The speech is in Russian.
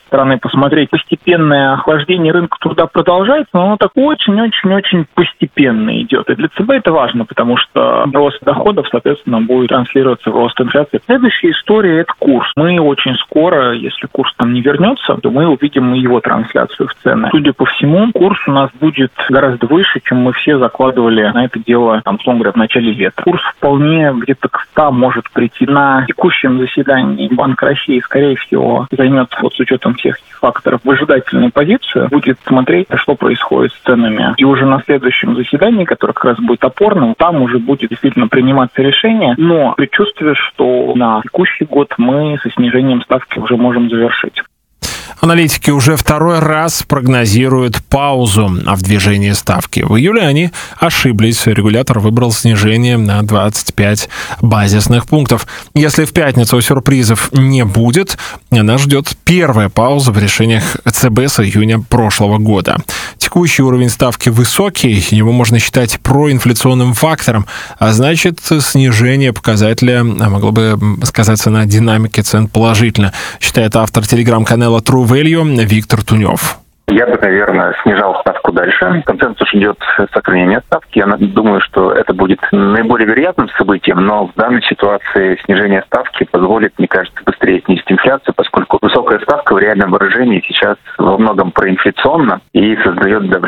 стороны посмотреть, постепенное охлаждение рынка труда продолжается, но оно так очень-очень-очень постепенно идет. И для ЦБ это важно, потому что рост доходов, соответственно, будет транслироваться в рост инфляции. Следующая история – это курс. Мы очень скоро, если курс там не вернется, то мы увидим его трансляцию в цены. Судя по всему, курс у нас будет гораздо выше, чем мы все закладывали на это дело, там, условно говоря, в начале лета. Курс вполне где-то к 100 может прийти. На текущем заседании Банк России, скорее всего, займет, вот с учетом всех этих факторов, выжидательную позицию, будет смотреть, что происходит с ценами. И уже на следующем заседании, которое как раз будет опорным, там уже будет действительно приниматься решение. Но предчувствие, что на текущий год мы со снижением ставки уже можем завершить. Аналитики уже второй раз прогнозируют паузу в движении ставки. В июле они ошиблись. Регулятор выбрал снижение на 25 базисных пунктов. Если в пятницу сюрпризов не будет, нас ждет первая пауза в решениях ЦБ с июня прошлого года. Текущий уровень ставки высокий, его можно считать проинфляционным фактором, а значит, снижение показателя могло бы сказаться на динамике цен положительно, считает автор телеграм-канала True Value Виктор Тунев. Я бы, наверное, снижал ставку дальше. Консенсус идет сохранение ставки. Я думаю, что это будет наиболее вероятным событием, но в данной ситуации снижение ставки позволит, мне кажется, быстрее снизить инфляцию, поскольку высокая ставка в реальном выражении сейчас во многом проинфляционна и создает давление